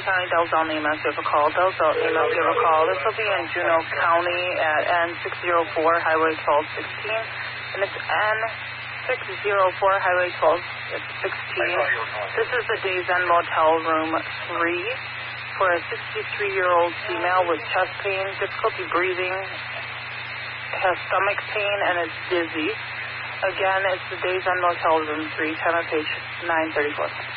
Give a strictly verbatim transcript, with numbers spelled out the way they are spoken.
County, Delzell, Nemas, give a call. Delzell, Nemas, give a call. This will be in Juneau County at N six oh four, Highway twelve sixteen. And it's N six oh four, Highway twelve sixteen. This is the Days Inn Motel Room three for a sixty-three-year-old female with chest pain, difficulty breathing, has stomach pain, and is dizzy. Again, it's the Days Inn Motel Room three, time of page nine thirty-four.